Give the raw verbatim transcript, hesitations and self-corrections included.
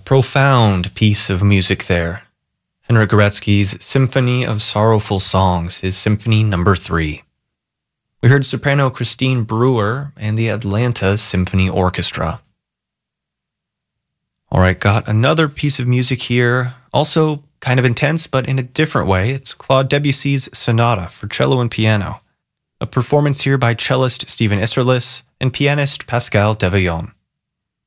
profound piece of music there. Henryk Gorecki's Symphony of Sorrowful Songs, his Symphony Number Three. We heard soprano Christine Brewer and the Atlanta Symphony Orchestra. All right, got another piece of music here, also kind of intense, but in a different way. It's Claude Debussy's Sonata for cello and piano. A performance here by cellist Stephen Isserlis and pianist Pascal Deveillon.